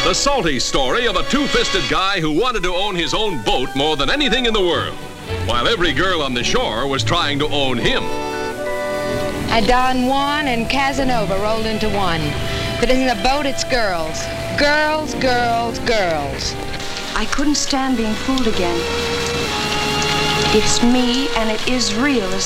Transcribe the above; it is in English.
The salty story of a two-fisted guy who wanted to own his own boat more than anything in the world, while every girl on the shore was trying to own him. Don Juan and Casanova rolled into one. If it isn't a boat, it's girls. Girls, girls, girls. I couldn't stand being fooled again. It's me, and it is real,